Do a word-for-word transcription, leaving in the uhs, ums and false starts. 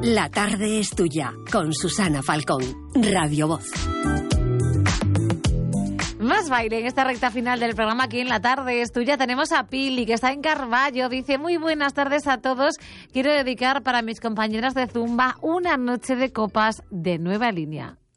La tarde es tuya, con Susana Falcón, Radio Voz. Más baile en esta recta final del programa. Aquí en La tarde es tuya tenemos a Pili, que está en Carballo. Dice: muy buenas tardes a todos. Quiero dedicar para mis compañeras de Zumba una noche de copas de Nueva Línea.